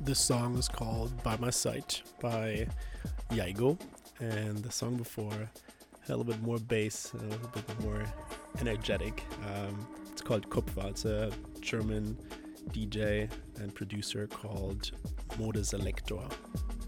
This song is called By My Side by Yaigo, and the song before had a little bit more bass, a little bit more energetic. It's called Kupfer. It's a German DJ and producer called Modeselektor.